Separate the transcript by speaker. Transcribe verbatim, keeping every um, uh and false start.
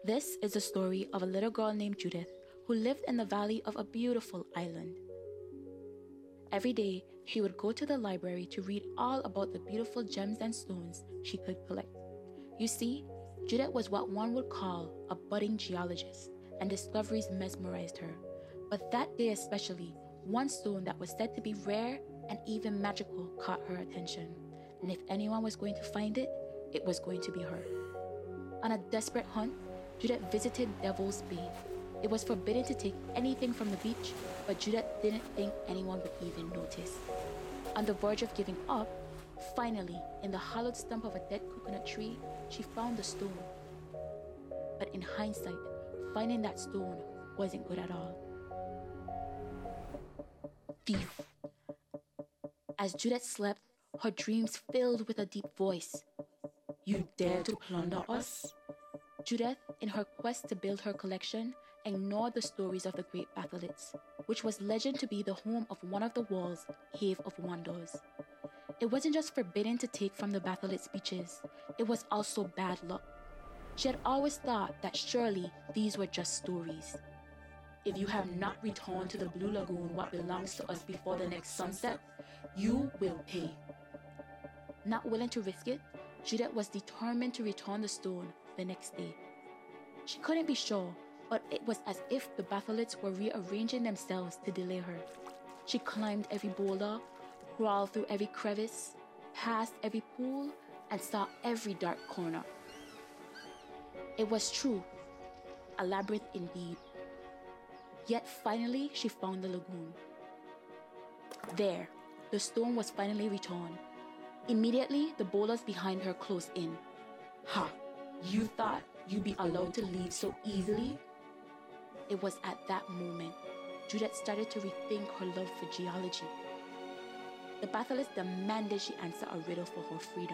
Speaker 1: This is the story of a little girl named Judith who lived in the valley of a beautiful island. Every day, she would go to the library to read all about the beautiful gems and stones she could collect. You see, Judith was what one would call a budding geologist, and discoveries mesmerized her. But that day especially, one stone that was said to be rare and even magical caught her attention. And if anyone was going to find it, it was going to be her. On a desperate hunt, Judith visited Devil's Bay. It was forbidden to take anything from the beach, but Judith didn't think anyone would even notice. On the verge of giving up, finally, in the hollowed stump of a dead coconut tree, she found the stone. But in hindsight, finding that stone wasn't good at all. Thief. As Judith slept, her dreams filled with a deep voice. You dare to plunder us? Judith, in her quest to build her collection, ignored the stories of the Great Batholites, which was legend to be the home of one of the world's Cave of Wonders. It wasn't just forbidden to take from the Batholites' beaches, it was also bad luck. She had always thought that surely these were just stories. If you have not returned to the Blue Lagoon what belongs to us before the next sunset, you will pay. Not willing to risk it, Judith was determined to return the stone the next day. She couldn't be sure, but it was as if the Batholites were rearranging themselves to delay her. She climbed every boulder, crawled through every crevice, passed every pool, and saw every dark corner. It was true, a labyrinth indeed. Yet finally she found the lagoon. There, the stone was finally returned. Immediately, the boulders behind her closed in. Ha! You thought you'd be allowed to leave so easily? It was at that moment Judith started to rethink her love for geology. The Batholites demanded she answer a riddle for her freedom.